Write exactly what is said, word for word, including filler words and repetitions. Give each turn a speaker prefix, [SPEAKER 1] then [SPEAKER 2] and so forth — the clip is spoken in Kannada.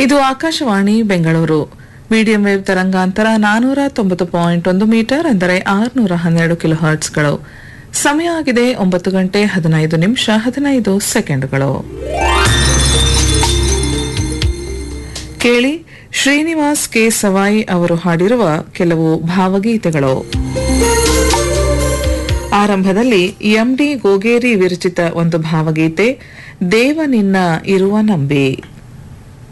[SPEAKER 1] ಇದು ಆಕಾಶವಾಣಿ ಬೆಂಗಳೂರು. ಮೀಡಿಯಂ ವೇವ್ ತರಂಗಾಂತರ ನಾನೂರ ತೊಂಬತ್ತು ಪಾಯಿಂಟ್ ಒಂದು ಮೀಟರ್ ಅಂದರೆ ಆರುನೂರ ಹನ್ನೆರಡು ಕಿಲೋ ಹರ್ಟ್ಸ್ಗಳು. ಸಮಯ ಆಗಿದೆ ಒಂಬತ್ತು ಗಂಟೆ ಹದಿನೈದು ನಿಮಿಷ ಹದಿನೈದು ಸೆಕೆಂಡ್ಗಳು. ಕೇಳಿ ಶ್ರೀನಿವಾಸ್ ಕೆ ಸವಾಯಿ ಅವರು ಹಾಡಿರುವ ಕೆಲವು ಭಾವಗೀತೆಗಳು. ಆರಂಭದಲ್ಲಿ ಎಂಡಿ ಗೋಗೇರಿ ವಿರಚಿತ ಒಂದು ಭಾವಗೀತೆ, ದೇವ ನಿನ್ನ ಇರುವ ನಂಬಿ.